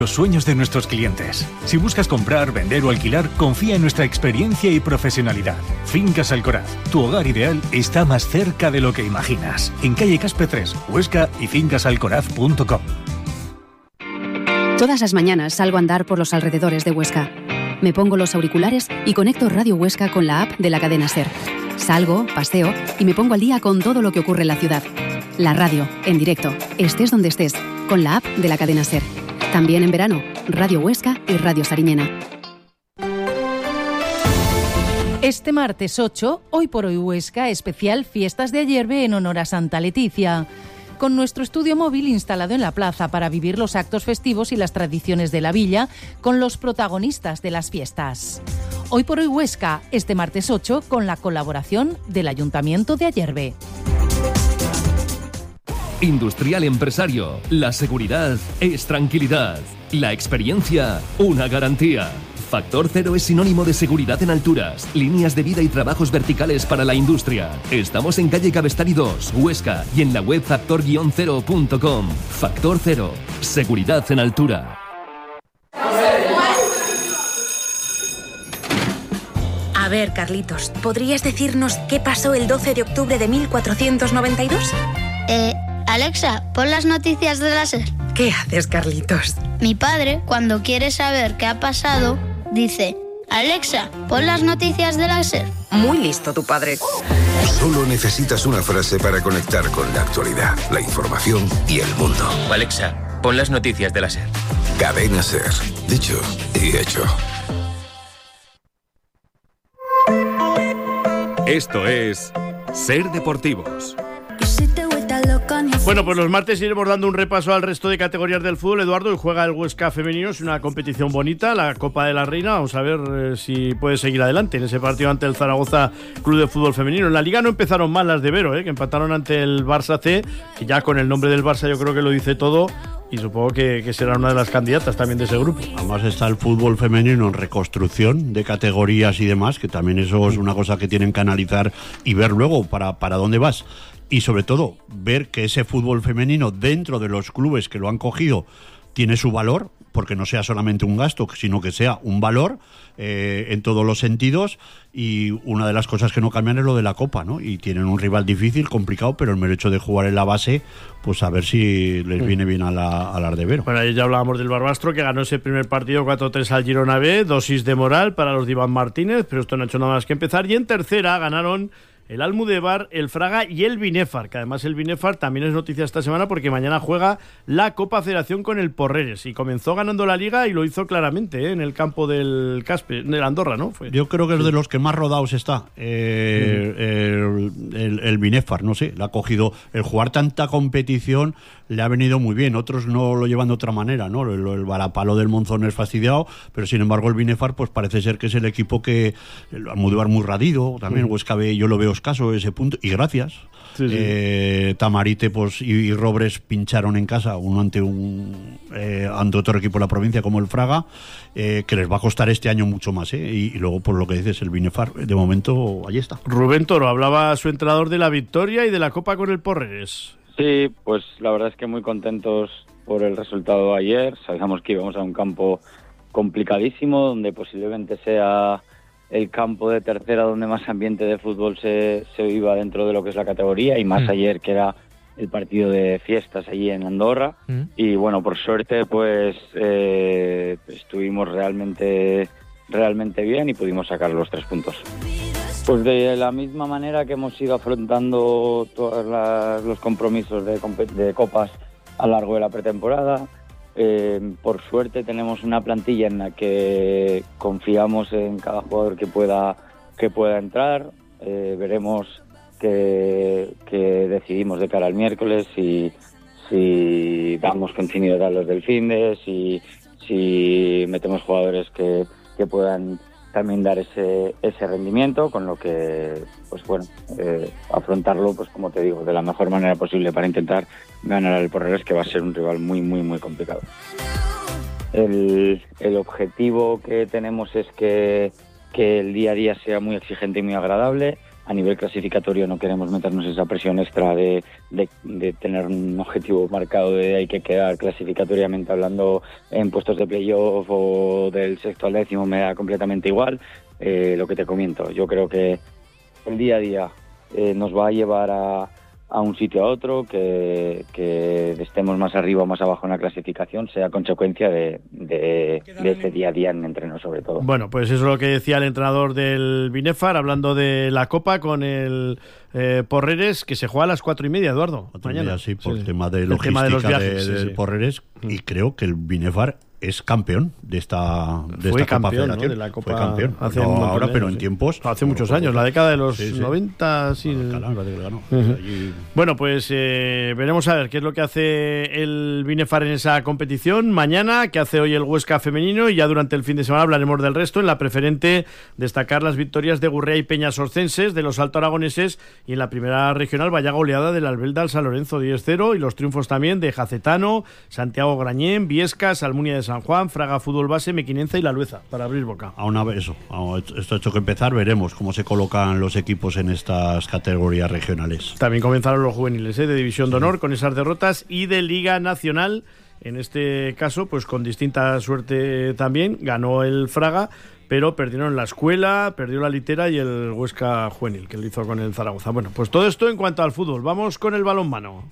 Los sueños de nuestros clientes. Si buscas comprar, vender o alquilar, confía en nuestra experiencia y profesionalidad. Fincas Alcoraz. Tu hogar ideal está más cerca de lo que imaginas. En calle Caspe 3, Huesca y fincasalcoraz.com. Todas las mañanas salgo a andar por los alrededores de Huesca. Me pongo los auriculares y conecto Radio Huesca con la app de la cadena SER. Salgo, paseo y me pongo al día con todo lo que ocurre en la ciudad. La radio, en directo, estés donde estés, con la app de la cadena SER. También en verano, Radio Huesca y Radio Sariñena. Este martes 8, Hoy por Hoy Huesca, especial Fiestas de Ayerbe en honor a Santa Leticia. Con nuestro estudio móvil instalado en la plaza para vivir los actos festivos y las tradiciones de la villa con los protagonistas de las fiestas. Hoy por Hoy Huesca, este martes 8, con la colaboración del Ayuntamiento de Ayerbe. Industrial Empresario. La seguridad es tranquilidad. La experiencia, una garantía. Factor Cero es sinónimo de seguridad en alturas, líneas de vida y trabajos verticales para la industria. Estamos en calle Cabestany 2, Huesca, y en la web factor-cero.com. Factor Cero. Seguridad en altura. A ver, Carlitos, ¿podrías decirnos qué pasó el 12 de octubre de 1492? Alexa, pon las noticias de la SER. ¿Qué haces, Carlitos? Mi padre, cuando quiere saber qué ha pasado, dice: Alexa, pon las noticias de la SER. Muy listo tu padre. Solo necesitas una frase para conectar con la actualidad, la información y el mundo. Alexa, pon las noticias de la SER. Cadena SER. Dicho y hecho. Esto es SER Deportivos. Bueno, pues los martes iremos dando un repaso al resto de categorías del fútbol. Eduardo, y juega el Huesca femenino, es una competición bonita, la Copa de la Reina. Vamos a ver si puede seguir adelante en ese partido ante el Zaragoza Club de Fútbol Femenino. En la Liga no empezaron mal las de Vero, que empataron ante el Barça C, que ya con el nombre del Barça yo creo que lo dice todo. Y supongo que será una de las candidatas también de ese grupo. Además está el fútbol femenino en reconstrucción de categorías y demás, que también eso es una cosa que tienen que analizar y ver luego para dónde vas. Y sobre todo, ver que ese fútbol femenino dentro de los clubes que lo han cogido tiene su valor, porque no sea solamente un gasto, sino que sea un valor en todos los sentidos. Y una de las cosas que no cambian es lo de la Copa, ¿no? Y tienen un rival difícil, complicado, pero el mero hecho de jugar en la base, pues a ver si les viene bien a las de Vero. Bueno, ayer ya hablábamos del Barbastro, que ganó ese primer partido 4-3 al Girona B, dosis de moral para los de Iván Martínez, pero esto no ha hecho nada más que empezar. Y en tercera ganaron el Almudévar, el Fraga y el Binefar, que además el Binefar también es noticia esta semana porque mañana juega la Copa Federación con el Porreres, y comenzó ganando la Liga y lo hizo claramente en el campo del Caspe, de Andorra, ¿no? Yo creo que es de los que más rodados está el Binefar, no sé, le ha cogido el jugar tanta competición, le ha venido muy bien. Otros no lo llevan de otra manera, ¿no? El varapalo del Monzón es fastidiado, pero sin embargo el Binefar pues parece ser que es el equipo que el Almudévar muy radido, también Huesca B yo lo veo escaso ese punto, y gracias. Tamarite pues y Robres pincharon en casa uno ante otro equipo de la provincia como el Fraga, que les va a costar este año mucho más, y luego por lo que dices el Binefar, de momento ahí está. Rubén Toro, hablaba su entrenador de la victoria y de la Copa con el Porreres. Sí, pues la verdad es que muy contentos por el resultado de ayer. Sabíamos que íbamos a un campo complicadísimo, donde posiblemente sea el campo de tercera donde más ambiente de fútbol se viva dentro de lo que es la categoría, y más ayer, que era el partido de fiestas allí en Andorra. Y bueno, por suerte pues estuvimos realmente bien y pudimos sacar los 3 puntos. Pues de la misma manera que hemos ido afrontando todos los compromisos de copas a lo largo de la pretemporada. Por suerte tenemos una plantilla en la que confiamos en cada jugador que pueda entrar. Veremos qué decidimos de cara al miércoles, si damos continuidad a los del finde, si metemos jugadores que puedan también dar ese rendimiento, con lo que pues bueno, afrontarlo, pues como te digo, de la mejor manera posible para intentar ganar al Porreres, que va a ser un rival muy muy muy complicado. El objetivo que tenemos es que el día a día sea muy exigente y muy agradable. a nivel clasificatorio no queremos meternos esa presión extra de tener un objetivo marcado de hay que quedar clasificatoriamente hablando en puestos de playoff o del sexto al décimo, me da completamente igual. Lo que te comento, yo creo que el día a día nos va a llevar a un sitio a otro, que estemos más arriba o más abajo en la clasificación sea consecuencia de este día a día en entreno sobre todo. Bueno, pues eso es lo que decía el entrenador del Binefar, hablando de la Copa con el Porreres, que se juega a las 4:30, Eduardo. 4:30, sí, por el tema de logística de los viajes, del Porreres, y creo que el Binefar es campeón de esta Fue Copa campeón, Federación. ¿no? De la Copa fue campeón. hace no un ahora, años, pero en tiempos. Hace muchos años, la década de los sí. 90, sí. Ganó. Uh-huh. Bueno, pues veremos a ver qué es lo que hace el Binefar en esa competición mañana, qué hace hoy el Huesca femenino, y ya durante el fin de semana hablaremos del resto. En la preferente, destacar las victorias de Gurrea y Peñas Orcenses, de los alto aragoneses, y en la primera regional vaya goleada del Albelda al San Lorenzo 10-0, y los triunfos también de Jacetano, Santiago Grañén, Viescas, Almunia de San Juan, Fraga Fútbol Base, Mequinenza y La Lueza, para abrir boca. Esto ha hecho que empezar, veremos cómo se colocan los equipos en estas categorías regionales. También comenzaron los juveniles de División de Honor con esas derrotas, y de Liga Nacional, en este caso pues con distinta suerte también. Ganó el Fraga, pero perdieron la Escuela, perdió la Litera y el Huesca Juvenil, que lo hizo con el Zaragoza. Bueno, pues todo esto en cuanto al fútbol. Vamos con el balonmano.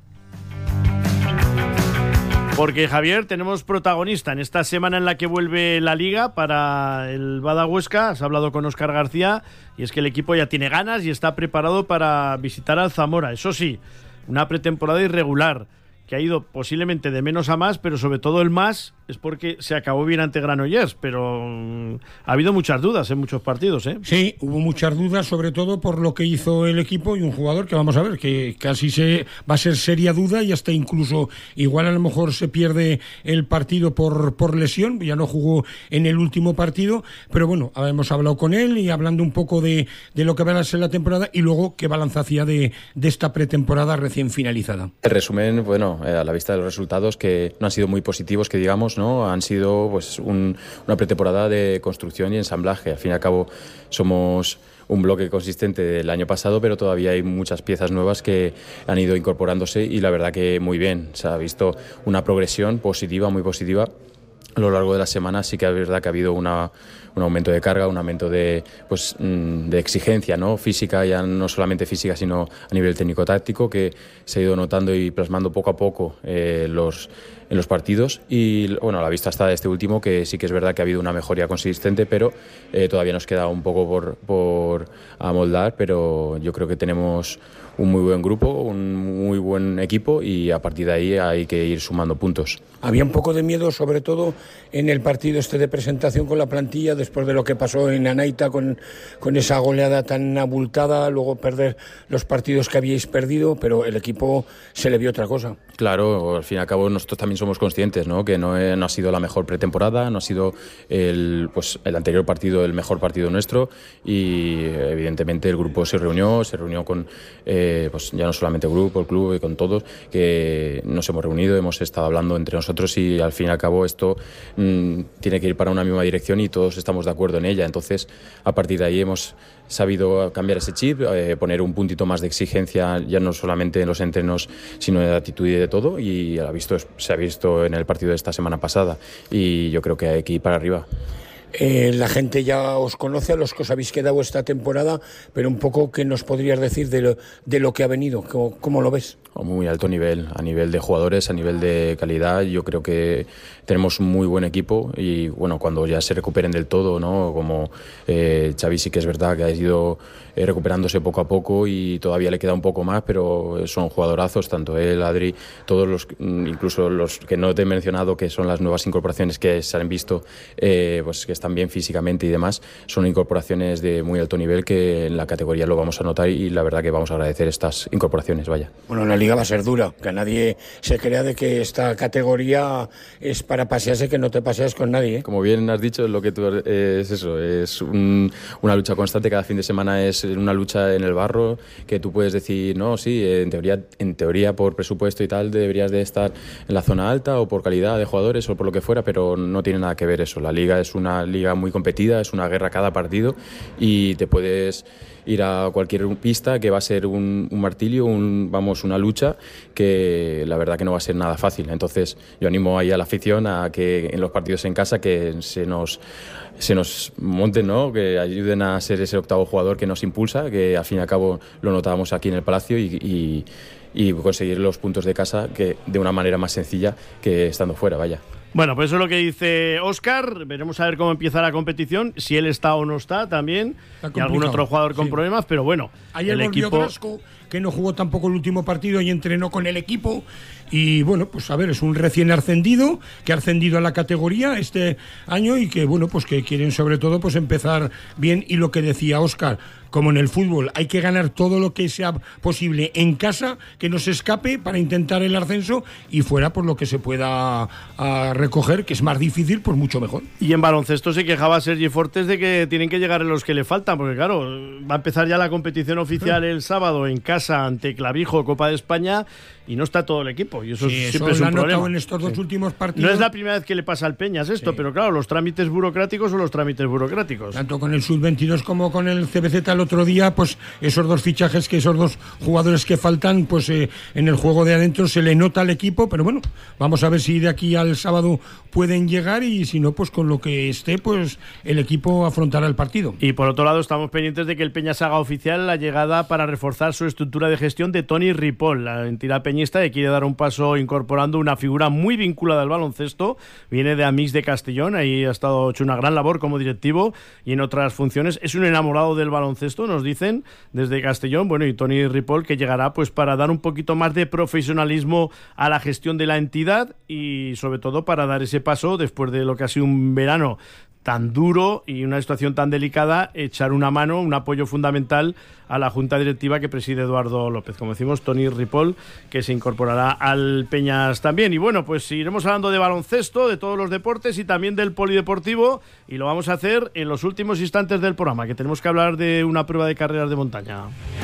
Porque, Javier, tenemos protagonista en esta semana en la que vuelve la Liga para el Bada Huesca. Has hablado con Óscar García, y es que el equipo ya tiene ganas y está preparado para visitar al Zamora. Eso sí, una pretemporada irregular, que ha ido posiblemente de menos a más, pero sobre todo el más es porque se acabó bien ante Granollers, pero ha habido muchas dudas en muchos partidos, ¿eh? Sí, hubo muchas dudas, sobre todo por lo que hizo el equipo y un jugador que vamos a ver, que casi va a ser seria duda, y hasta incluso igual a lo mejor se pierde el partido por lesión, ya no jugó en el último partido, pero bueno, hemos hablado con él y hablando un poco de lo que va a ser la temporada y luego qué balance hacía de esta pretemporada recién finalizada. El resumen, bueno, a la vista de los resultados, que no han sido muy positivos, que digamos, ¿no? Han sido pues una pretemporada de construcción y ensamblaje. Al fin y al cabo somos un bloque consistente del año pasado, pero todavía hay muchas piezas nuevas que han ido incorporándose, y la verdad que muy bien. Se ha visto una progresión positiva, muy positiva. A lo largo de la semana sí que es verdad que ha habido un aumento de carga, un aumento de exigencia, ¿no? Física, ya no solamente física, sino a nivel técnico-táctico, que se ha ido notando y plasmando poco a poco en los partidos. Y bueno, a la vista está de este último, que sí que es verdad que ha habido una mejoría consistente, pero todavía nos queda un poco por amoldar, pero yo creo que tenemos un muy buen grupo, un muy buen equipo, y a partir de ahí hay que ir sumando puntos. Había un poco de miedo, sobre todo en el partido de presentación con la plantilla, después de lo que pasó en Anaita con esa goleada tan abultada, luego perder los partidos que habíais perdido, pero el equipo se le vio otra cosa. Claro, al fin y al cabo nosotros también somos conscientes, ¿no? Que no ha sido la mejor pretemporada, no ha sido el anterior partido el mejor partido nuestro, y evidentemente el grupo se reunió con ya no solamente el grupo, el club, y con todos, que nos hemos reunido, hemos estado hablando entre nosotros, y al fin y al cabo esto tiene que ir para una misma dirección y todos estamos de acuerdo en ella. Entonces, a partir de ahí hemos sabido cambiar ese chip, poner un puntito más de exigencia, ya no solamente en los entrenos, sino en la actitud y de todo, y se ha visto en el partido de esta semana pasada, y yo creo que hay que ir para arriba. La gente ya os conoce, a los que os habéis quedado esta temporada, pero un poco, ¿qué nos podrías decir de lo que ha venido? ¿Cómo lo ves? Muy alto nivel, a nivel de jugadores, a nivel de calidad. Yo creo que tenemos un muy buen equipo, y bueno, cuando ya se recuperen del todo, ¿no? Como Xavi sí que es verdad que ha ido recuperándose poco a poco, y todavía le queda un poco más, pero son jugadorazos, tanto él, Adri, todos incluso los que no te he mencionado, que son las nuevas incorporaciones que se han visto, pues que están bien físicamente y demás, son incorporaciones de muy alto nivel, que en la categoría lo vamos a notar, y la verdad que vamos a agradecer estas incorporaciones, vaya. Bueno, la Liga liga va a ser dura, que nadie se crea de que esta categoría es para pasearse, que no te paseas con nadie. Como bien has dicho, lo que tú es eso, es una lucha constante, cada fin de semana es una lucha en el barro, que tú puedes decir, no, sí, en teoría por presupuesto y tal deberías de estar en la zona alta, o por calidad de jugadores o por lo que fuera, pero no tiene nada que ver eso. La liga es una liga muy competida, es una guerra cada partido, y te puedes ir a cualquier pista que va a ser un martirio, una lucha que la verdad que no va a ser nada fácil. Entonces yo animo ahí a la afición a que en los partidos en casa que se nos monten, ¿no? Que ayuden a ser ese octavo jugador que nos impulsa, que al fin y al cabo lo notábamos aquí en el Palacio, y conseguir los puntos de casa que de una manera más sencilla que estando fuera, vaya. Bueno, pues eso es lo que dice Óscar. Veremos a ver cómo empieza la competición, si él está o no está también, y algún otro jugador con problemas, pero bueno, ayer el volvió equipo... Blasco, que no jugó tampoco el último partido y entrenó con el equipo, y bueno, pues a ver, es un recién ascendido, que ha ascendido a la categoría este año, y que bueno, pues que quieren sobre todo pues empezar bien. Y lo que decía Óscar, como en el fútbol, hay que ganar todo lo que sea posible en casa, que no se escape, para intentar el ascenso, y fuera por lo que se pueda recoger, que es más difícil, pues mucho mejor. Y en baloncesto se quejaba Sergi Fortes de que tienen que llegar los que le faltan, porque claro, va a empezar ya la competición oficial el sábado en casa ante Clavijo, Copa de España, y no está todo el equipo, y eso siempre es un problema. En estos dos últimos partidos. No es la primera vez que le pasa al Peñas esto, pero claro, los trámites burocráticos son los trámites burocráticos. Tanto con el Sub-22 como con el CBZ el otro día, pues esos dos fichajes, esos dos jugadores que faltan, pues en el juego de adentro se le nota al equipo, pero bueno, vamos a ver si de aquí al sábado pueden llegar, y si no, pues con lo que esté, pues el equipo afrontará el partido. Y por otro lado, estamos pendientes de que el Peñas haga oficial la llegada para reforzar su estructura de gestión de Toni Ripoll, la entidad peñista que quiere dar un paso incorporando una figura muy vinculada al baloncesto. Viene de Amix de Castellón, ahí ha hecho una gran labor como directivo y en otras funciones. Es un enamorado del baloncesto, nos dicen desde Castellón. Bueno, y Toni Ripoll, que llegará pues para dar un poquito más de profesionalismo a la gestión de la entidad, y sobre todo para dar ese paso después de lo que ha sido un verano tan duro y una situación tan delicada, echar una mano, un apoyo fundamental a la junta directiva que preside Eduardo López. Como decimos, Toni Ripoll, que se incorporará al Peñas también. Y bueno, pues iremos hablando de baloncesto, de todos los deportes y también del polideportivo, y lo vamos a hacer en los últimos instantes del programa, que tenemos que hablar de una prueba de carreras de montaña.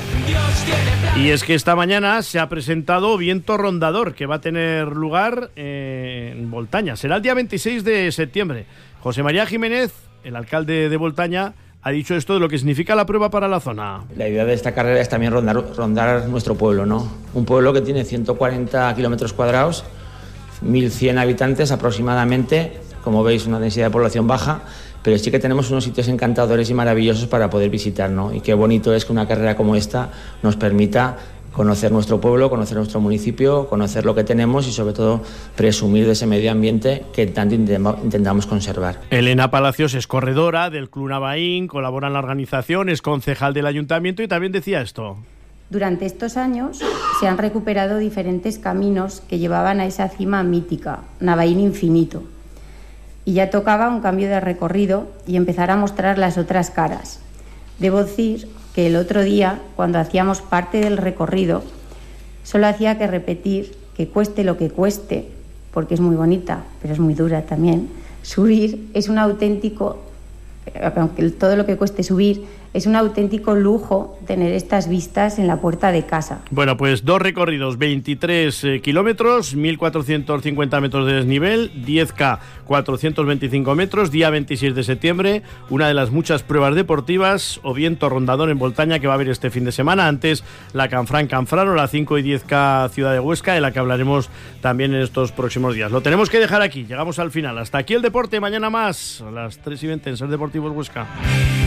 Y es que esta mañana se ha presentado Viento Rondador, que va a tener lugar en Voltaña. Será el día 26 de septiembre. José María Jiménez, el alcalde de Voltaña, ha dicho esto de lo que significa la prueba para la zona. La idea de esta carrera es también rondar nuestro pueblo, ¿no? Un pueblo que tiene 140 kilómetros cuadrados, 1.100 habitantes aproximadamente, como veis, una densidad de población baja, pero sí que tenemos unos sitios encantadores y maravillosos para poder visitar, ¿no? Y qué bonito es que una carrera como esta nos permita conocer nuestro pueblo, conocer nuestro municipio, conocer lo que tenemos y sobre todo presumir de ese medio ambiente que tanto intentamos conservar. Elena Palacios es corredora del Club Navaín, colabora en la organización, es concejal del ayuntamiento y también decía esto. Durante estos años se han recuperado diferentes caminos que llevaban a esa cima mítica, Navaín Infinito. Y ya tocaba un cambio de recorrido y empezar a mostrar las otras caras. Debo decir que el otro día, cuando hacíamos parte del recorrido, solo hacía que repetir que cueste lo que cueste, porque es muy bonita, pero es muy dura también. Subir es un auténtico, aunque todo lo que cueste subir, es un auténtico lujo tener estas vistas en la puerta de casa. Bueno, pues 2 recorridos, 23 kilómetros, 1.450 metros de desnivel, 10K, 425 metros, día 26 de septiembre, una de las muchas pruebas deportivas, o Viento Rondador en Voltaña, que va a haber este fin de semana. Antes la Canfrán-Canfrano, la 5 y 10K Ciudad de Huesca, de la que hablaremos también en estos próximos días. Lo tenemos que dejar aquí, llegamos al final. Hasta aquí el deporte, mañana más, a las 3:20 en Ser Deportivos Huesca.